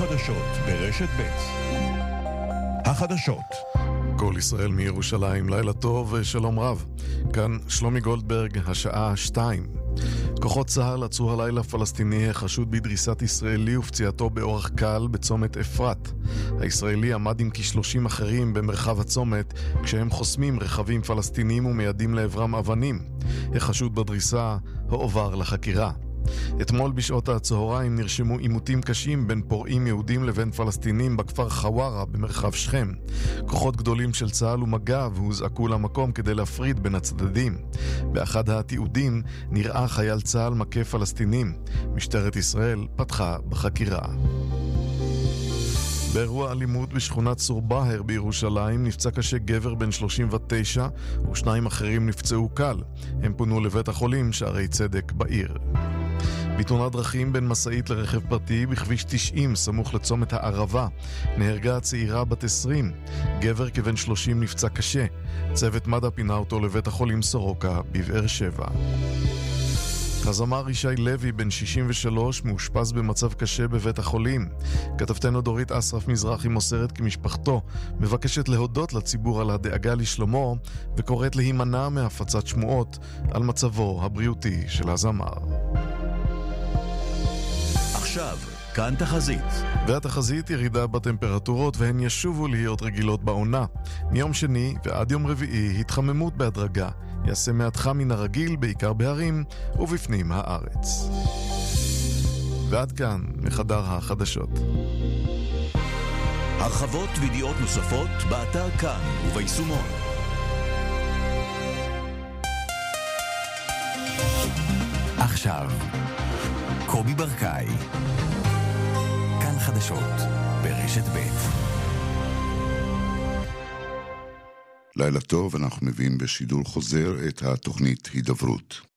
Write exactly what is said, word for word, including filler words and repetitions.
החדשות ברשת ב'. החדשות. כל ישראל מירושלים, לילה טוב ושלום רב. כאן שלומי גולדברג, השעה שתיים. כוחות צה"ל עצרו הלילה פלסטיני חשוד בדריסת ישראלי ופציעתו באורח קל בצומת אפרת. הישראלי עמד עם כשלושים אחרים במרחב הצומת כשהם חוסמים רכבים פלסטיניים ומיידים לעברם אבנים. החשוד בדריסה הועבר לחקירה. אתמול בשעות הצהריים נרשמו עימותים קשים בין פורעים יהודים לבין פלסטינים בכפר חווארה במרחב שכם. כוחות גדולים של צה"ל ומג"ב הוזעקו למקום כדי להפריד בין הצדדים. באחד התיעודים נראה חייל צה"ל מכה פלסטינים. משטרת ישראל פתחה בחקירה. באירוע אלימות בשכונת צור באהר בירושלים נפצע קשה גבר בן שלושים ותשע ושניים אחרים נפצעו קל. הם פונו לבית החולים שערי צדק בעיר. בתאונת דרכים בין מסעית לרכב פרטי בכביש תשעים סמוך לצומת הערבה נהרגה צעירה בת עשרים. גבר כבן שלושים נפצע קשה. צוות מד"א פינה אותו לבית החולים סורוקה בבאר שבע. הזמר ישי לוי בן שישים ושלוש מאושפז במצב קשה בבית החולים. כתבתנו דורית אסרף מזרחי מוסרת כי משפחתו מבקשת להודות לציבור על הדאגה לשלומו וקוראת להימנע מהפצת שמועות על מצבו הבריאותי של הזמר. עכשיו, כאן תחזית. והתחזית ירידה בטמפרטורות והן ישובו להיות רגילות בעונה. מיום שני ועד יום רביעי התחממות בהדרגה. יעשה מעט חם מן הרגיל בעיקר בהרים ובפנים הארץ. ועד כאן מחדר החדשות. הרחבות וידיעות נוספות באתר כאן וביישומון. עכשיו קובי ברקאי, כאן חדשות ברשת ב'. לילה טוב, אנחנו מביאים בשידור חוזר את התוכנית הידברות.